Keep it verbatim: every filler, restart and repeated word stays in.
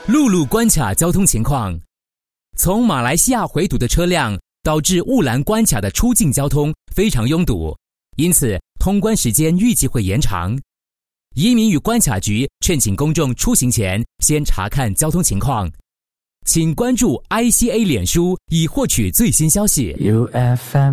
陆路关卡交通情况。从马来西亚回堵的车辆导致雾兰关卡的出境交通非常拥堵，因此通关时间预计会延长。移民与关卡局劝请公众出行前先查看交通情况。请关注 I C A 脸书以获取最新消息。U F M